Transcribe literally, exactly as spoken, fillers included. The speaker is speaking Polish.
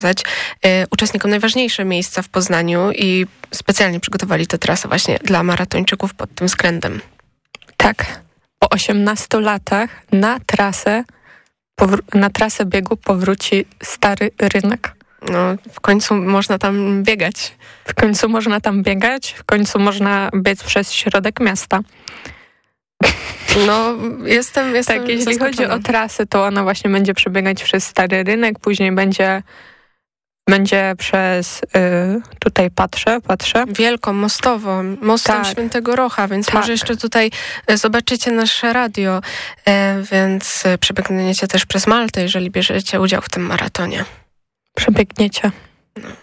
uczestnikom najważniejsze miejsca w Poznaniu i specjalnie przygotowali tę trasę właśnie dla maratończyków pod tym względem. Tak. Po osiemnastu latach na trasę, powr- na trasę biegu powróci Stary Rynek. No, w końcu można tam biegać. W końcu można tam biegać, w końcu można biec przez środek miasta. No, jestem, jestem Tak, jeśli zaskoczona. chodzi o trasę, to ona właśnie będzie przebiegać przez Stary Rynek, później będzie będzie przez, y, tutaj patrzę, patrzę. Wielką, mostową, mostem tak. Świętego Rocha, więc tak. może jeszcze tutaj zobaczycie nasze radio, e, więc przebiegniecie też przez Maltę, jeżeli bierzecie udział w tym maratonie. Przebiegniecie. No.